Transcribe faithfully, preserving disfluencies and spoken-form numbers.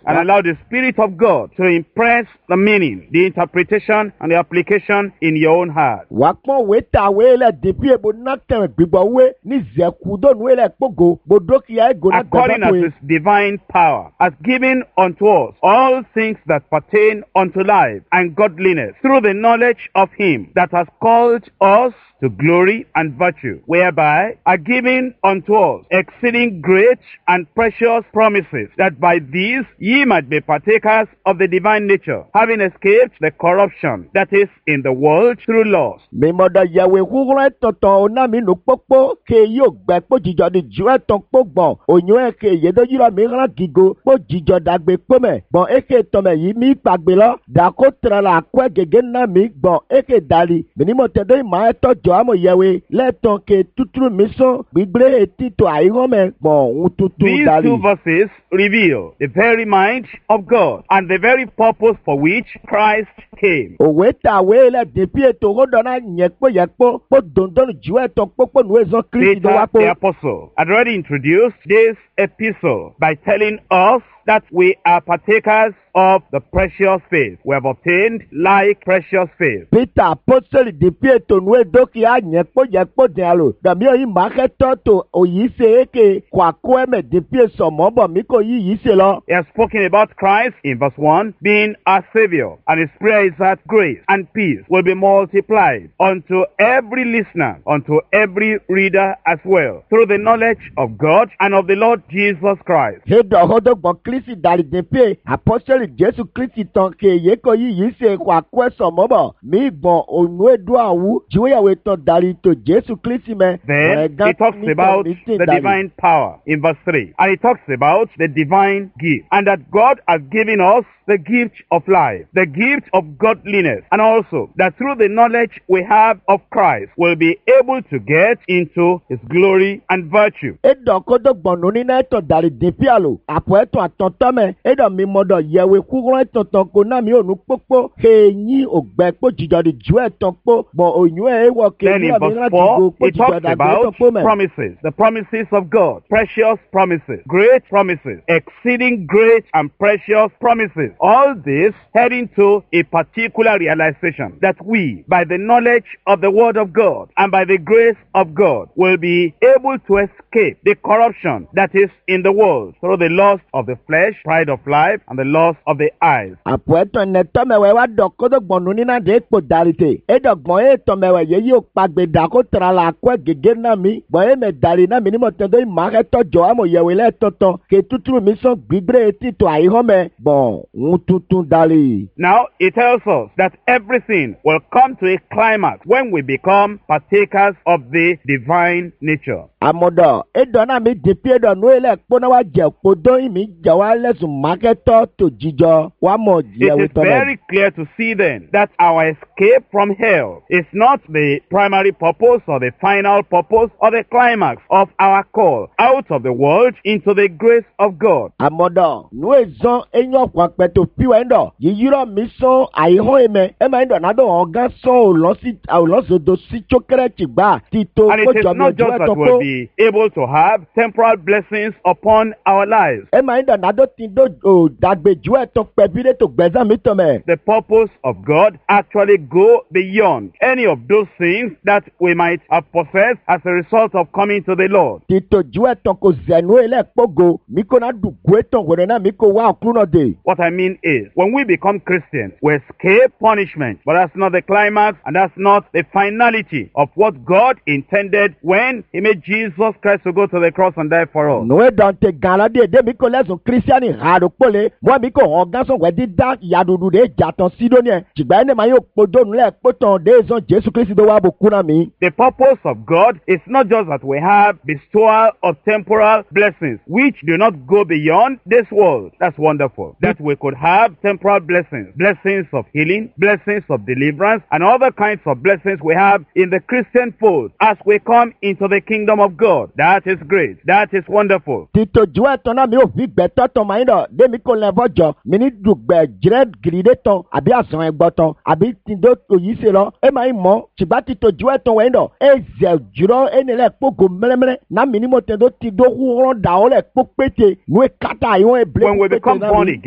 and allow the Spirit of God to impress the meaning, the interpretation, and the application in your own heart. Wà pọ́n wé ta wé lẹ̀ dèbí ebo náà tẹ̀wẹ̀ gbígbọ́ wé ní zẹ̀kú dónú wé lẹ̀ kpógo gbódókìá ego náà According gbẹ́dọ́ as His divine power has given unto us all things that pertain unto life and godliness through the knowledge of Him that has called us to glory and virtue, whereby are given unto us exceeding great and precious promises, that by these ye might be partakers of the divine nature, having escaped the corruption that is in the world through lust. mímọ́dọ̀ yẹ̀wò ìhúhúrẹ́ tọ̀tàn ọ̀nà mi nù pópó ke yóò gbẹ kpó jíjọ di ju ẹ̀tàn kpó gbọ̀n ònyò ẹ̀kẹ́ yẹ́dọ́yìrọ̀ mi hàn gígo kpó jíjọ dàgbé kpómẹ̀ gbọ̀n ẹ̀kẹ́ tọ̀mẹ̀ yìí mi gbàgbé lọ dàkó tẹ̀rẹ̀ la kọ́ gègé nà mí gbọ̀n ẹ̀kẹ́ dàlí mímọ́ tẹ̀dọ́ ìmọ̀ ẹ̀tọ́ jọ àmọ̀ yẹ̀wò lẹ́tàn ke tuturu mi sọ́n gbígbé etí tó àyíhọ́mẹ̀ gbọ̀n ń tutu These dàlí. two verses reveal the very mind of God and the very purpose for which Christ came. òwe tàwé lẹ̀ dèbí ètò òhòdọ̀nà yẹ̀kpó yẹ̀kpó kpó dòndónù ju ẹ̀tàn kpókpó nù ezọ́ kristi ló wá Peter kpó. the apostle had already introduced this epistle by telling us that we are partakers of the precious faith. We have obtained like precious faith. Peter apostoli dèbí ètò nù edókìá yẹ̀kpó yẹ̀kpó dìá lò dàbí òyìn màkẹ́tọ́ tó òyì ṣe éke kó àkó ẹ̀mẹ̀ dèbí èso mọ́bọ̀ mi kò yí yìí ṣe lọ. He has spoken about Christ in verse one being our Savior, and his prayer is that grace and peace will be multiplied unto every listener, unto every reader as well, through the knowledge of God and of the Lord Jesus Christ. Hédọ̀ hódógbọ̀n Kristi dàrí dèbí apostoli Jésù Kristi tán kéye kò yí yìí ṣe kó àkó ẹ̀sọ̀ mọ́bọ̀ mi gbọ̀n ònú èdò àwù jíwéyàwó tán dàrí tó Jésù Kristi mẹ́. Then he talks about the divine power in verse three. And he talks about the divine gift. And that God has given us the gift of life, the gift of godliness. And also that through the knowledge we have of Christ, we'll be able to get into His glory and virtue. Édọ̀ kódógbọ̀n nù nínú ẹ̀tọ̀ dàrí dèbí àlò àpò ẹ̀tọ̀ àtọ̀tọ̀ mẹ́ édọ̀ mi mọ̀dọ̀ yẹ̀wò kúkúrú ẹ̀tọ̀ tán kó náà mi ò nù pópó kéyìn ògbẹ́ kpó jíjọ di ju ẹ̀tọ̀ kpó gbọ̀n òyìn ẹ̀ wọ̀ Then in kéyìn mi verse hàn four, dìgbò kpó he jíjọ talks dàgbé ẹ̀tọ̀ about kpó mẹ́. promises, the promises of God, precious promises, great promises, exceeding great and precious promises. All this heading to a particular realization that we, by the knowledge of the Word of God and by the grace of God, will be able to escape the corruption that is in the world through the lust of the flesh, pride of life, and the lust of the eyes. àpò ẹ̀tọ̀ nẹ̀tọ́ mẹ́wẹ́ wá dọ̀ kódógbọ̀n nù nínú àdé kpó dàrí tè édọ̀ gbọ̀n ètò mẹ́wẹ́ yẹ yóò pàgbé dà kó tẹ̀ra la kó gègé náà mi gbọ̀n èmẹ̀ dàrí náà mi ní mọ̀ tẹ́tọ́ ìmọ̀ akẹ́tọ̀ jọ àmọ̀ yẹ̀wò lẹ́tọ̀tọ̀ ké tuturu mi sọ gbígbé etí tó àyíhọ́mẹ́ gbọ̀n ń tuntun dàrí. Now, it tells us that everything will come to a climax when we become partakers of the divine nature. àmọ̀dọ̀ édọ̀ náà mi dèbí édọ̀ nù ilẹ̀ kpóná wa jẹ̀ kpódó ìmí jẹ̀ wá lẹ́sùn mákẹ́tọ̀ tó jíjọ wá mọ̀ It yẹ̀wò is tọ́lẹ̀. very clear to see then that our escape from hell is not the primary purpose or the final purpose or the climax of our call out of the world into the grace of God. àmọ̀dọ̀ nù ezɔn enyo kwan kpɛtɔ piwa ŋdɔ yiyirɔ mi sɔn àyihɔn yi mɛ ema ŋdɔ nadɔ ɔgá sɔn olɔsi olɔsodo si tso kɛrɛ tsi gba tito And it is kpɔdzɔ mi not ojú just that ɛtɔ we'll kó be able to have temporal blessings upon our lives. ema ŋdɔ nadɔ ti do o dagbe ju ɛtɔ kpɛbi de to gbɛzã mi tɔ mɛ. The purpose of God actually go beyond any of those things that we might have possessed as a result of coming to the Lord. tito ju ɛtɔ ko zɛnu yi lɛ kpɔgo mi ko na du gu etɔ wɛrɛ na mi ko wa ɔkunɔ de. What I mean is, when we become Christians, we escape punishment, but that's not the climax and that's not the finality of what God intended when He made Jesus Christ to go to the cross and die for us. nùwé dante gàlá de de mi ko lẹsùn kristiani hàrò kpọlẹ mọ mi ko hàn gánsan wẹdi dá yadudu de jàtàn sídóniẹ jìgbà ẹni máa yóò kpọdọ nulẹ kpọtàn de zọn jésù kristi tó wà bò kúnà mi. The purpose of God is not just that we have bestowal of temporal blessings which do not go beyond this world. That's wonderful. That we could have temporal blessings, blessings of healing, blessings of deliverance, and other kinds of blessings we have in the Christian fold as we come into the kingdom of God. That is great. That is wonderful. tito ju ẹtọ náà mi ò fi gbẹtọ tán máa ń dọ de mi ko lẹfọ jọ mi ní dùgbẹ jìrẹ gìrìdẹ tán àbí àsàn ẹgbọ tán àbí tìǹdó òyì ṣe lọ ẹ máa ń mọ ṣùgbọ́n tito ju ẹtọ wẹ̀ ń dọ ẹ zẹ jùlọ ẹni lẹ kpógo mẹlẹmẹlẹ náà mi ní mo tẹ̀ tó ti dó húrọ̀ dà ó lẹ kpó pété nù ẹ kàtà yìí wọ́n ẹ bilẹ̀ When we kpó pété become náà born mi. again,